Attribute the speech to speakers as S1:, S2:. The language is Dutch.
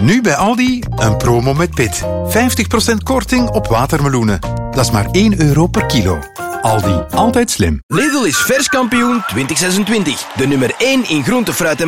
S1: Nu bij Aldi een promo met pit. 50% korting op watermeloenen. Dat is maar €1 per kilo. Aldi, altijd slim.
S2: Lidl is verskampioen 2026. De nummer 1 in groente, fruit en